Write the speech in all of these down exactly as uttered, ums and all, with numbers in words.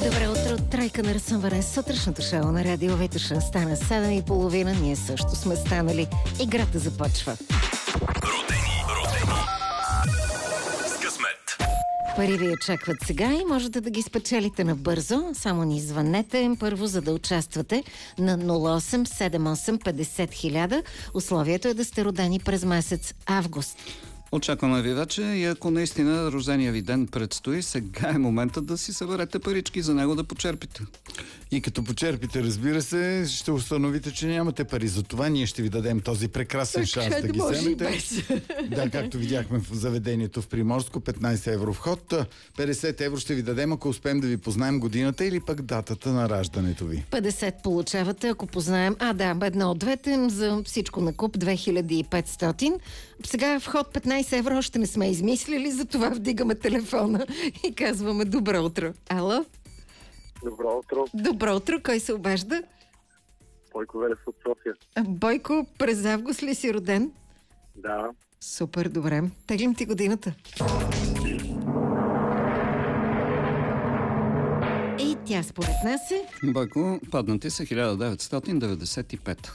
Добро утро, тройка на разсъмване. Сутрешното шоу на Радио Витоша стана седем и половина. Ние също сме станали. Играта започва. Родени, родени с късмет. Пари ви очакват сега и можете да ги спечелите набързо. Само ни звънете първо, за да участвате на нула осем седем осем петдесет хиляда. Условието е да сте родени през месец август. Очакваме ви вече и ако наистина рождения ви ден предстои, сега е момента да си съберете парички за него да почерпите. И като почерпите, разбира се, ще установите, че нямате пари. Затова ние ще ви дадем този прекрасен шанс да ги вземете. Да, както видяхме в заведението в Приморско, петнайсет евро вход, петдесет евро ще ви дадем, ако успеем да ви познаем годината или пък датата на раждането ви. петдесет получавате, ако познаем. А, да, едно от двете, за всичко на куп две хиляди и петстотин. Сега вход петнайсет евро още не сме измислили, затова вдигаме телефона и казваме добро утро. Ало? Добро утро. Добро утро, кой се обажда? Бойко Велев от София. Бойко, през август ли си роден? Да. Супер, добре. Теглим ти годината. И тя според нас е... Бойко, паднати са хиляда деветстотин деветдесет и пет.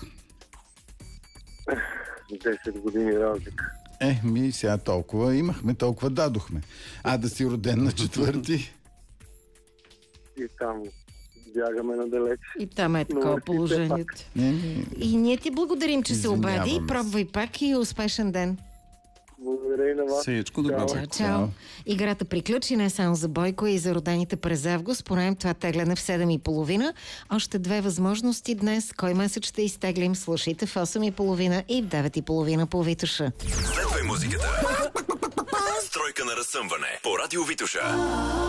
десет години разлика. Е, ми сега толкова имахме, толкова дадохме. А да си роден на четвърти... И там бягаме надалеч. И там е такова Но, положението. Не, не. И ние ти благодарим, че се Извиняваме обади. се. Пробвай пак и успешен ден. Благодаря и на вас. Всичко добро. Чао, чао. Играта приключи не само за Бойко и за родените през август. Понаем това тегляне в седем и половина. Още две възможности днес. Кой месец ще изтеглим? Слушайте в осем и половина и в девет и половина по Витоша. Следвай музиката. Стройка на разсъмване по Радио Витоша.